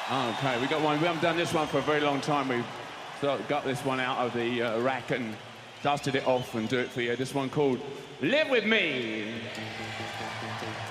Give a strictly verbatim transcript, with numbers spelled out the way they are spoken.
Okay, we got one. We haven't done this one for a very long time. We've got this one out of the uh, rack and dusted it off and do it for you. This one called Live With Me.